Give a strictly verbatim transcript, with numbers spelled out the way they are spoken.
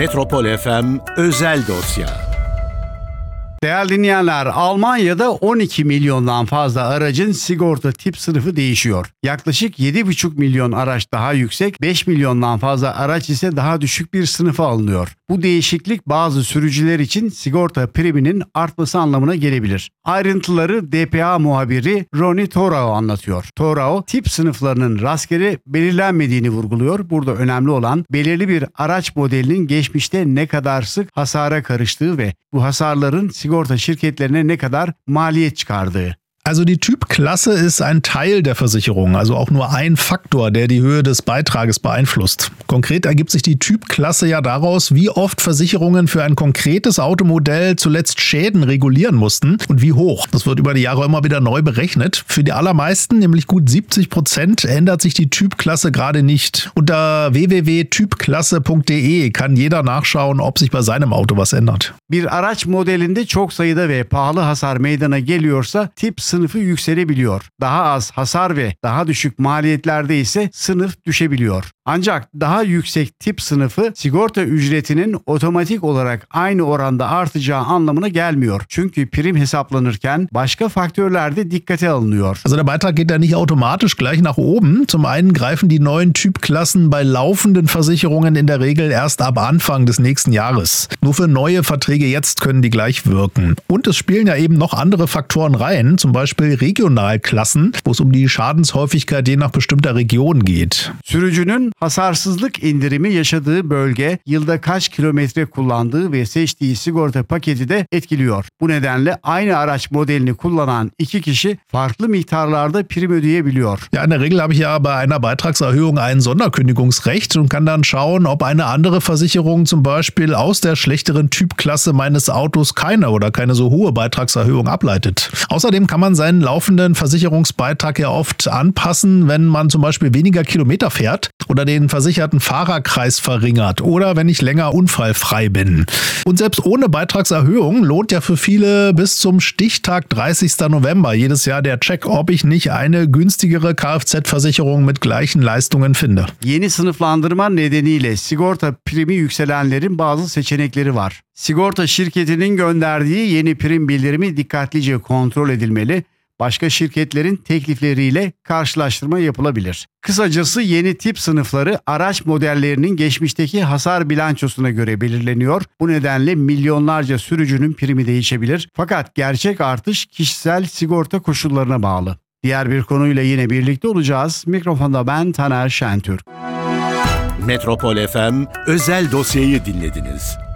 Metropol F M Özel Dosya. Değerli dinleyenler, Almanya'da on iki milyondan fazla aracın sigorta tip sınıfı değişiyor. Yaklaşık yedi buçuk milyon araç daha yüksek, beş milyondan fazla araç ise daha düşük bir sınıfa alınıyor. Bu değişiklik bazı sürücüler için sigorta priminin artması anlamına gelebilir. Ayrıntıları D P A muhabiri Ronnie Thorau anlatıyor. Thorau, tip sınıflarının rastgele belirlenmediğini vurguluyor. Burada önemli olan belirli bir araç modelinin geçmişte ne kadar sık hasara karıştığı ve bu hasarların sigorta şirketlerine ne kadar maliyet çıkardığı. Also die Typklasse ist ein Teil der Versicherung, also auch nur ein Faktor, der die Höhe des Beitrages beeinflusst. Konkret ergibt sich die Typklasse ja daraus, wie oft Versicherungen für ein konkretes Automodell zuletzt Schäden regulieren mussten und wie hoch. Das wird über die Jahre immer wieder neu berechnet. Für die allermeisten, nämlich gut siebzig Prozent, ändert sich die Typklasse gerade nicht. Unter w w w punkt typklasse punkt d e kann jeder nachschauen, ob sich bei seinem Auto was ändert. Bir araç modelinde çok sayıda ve pahalı hasar meydana geliyorsa tip sınıfı yükselebiliyor. Daha az hasar ve daha düşük maliyetlerde ise sınıf düşebiliyor. Ancak daha yüksek tip sınıfı sigorta ücretinin otomatik olarak aynı oranda artacağı anlamına gelmiyor. Çünkü prim hesaplanırken başka faktörler de dikkate alınıyor. Also der Beitrag geht da nicht automatisch gleich nach oben. Zum einen greifen die neuen Typklassen bei laufenden Versicherungen in der Regel erst ab Anfang des nächsten Jahres. Nur für neue Verträge jetzt können die gleich wirken. Und es spielen ja eben noch andere Faktoren rein, zum Beispiel Regionalklassen, wo es um die Schadenshäufigkeit je nach bestimmter Region geht. Sürücünün hasarsızlık indirimi yaşadığı bölge, yılda kaç kilometre kullandığı ve seçtiği sigorta paketi de etkiliyor. Bu nedenle aynı araç modelini kullanan iki kişi farklı miktarlarda prim ödeyebiliyor. Ja, in der Regel habe ich ja bei einer Beitragserhöhung ein Sonderkündigungsrecht und kann dann schauen, ob eine andere Versicherung zum Beispiel aus der schlechteren Typklasse meines Autos keine oder keine so hohe Beitragserhöhung ableitet. Außerdem kann man seinen laufenden Versicherungsbeitrag ja oft anpassen, wenn man zum Beispiel weniger Kilometer fährt oder den versicherten Fahrerkreis verringert oder wenn ich länger unfallfrei bin. Und selbst ohne Beitragserhöhung lohnt ja für viele bis zum Stichtag dreißigsten November jedes Jahr der Check, ob ich nicht eine günstigere Kfz-Versicherung mit gleichen Leistungen finde. Yeni sınıflandırma nedeniyle sigorta primi yükselenlerin bazı seçenekleri var. Sigorta şirketinin gönderdiği yeni prim bildirimi dikkatlice kontrol edilmeli. Başka şirketlerin teklifleriyle karşılaştırma yapılabilir. Kısacası yeni tip sınıfları araç modellerinin geçmişteki hasar bilançosuna göre belirleniyor. Bu nedenle milyonlarca sürücünün primi değişebilir. Fakat gerçek artış kişisel sigorta koşullarına bağlı. Diğer bir konuyla yine birlikte olacağız. Mikrofonda ben Taner Şentürk. Metropol F M Özel Dosya'yı dinlediniz.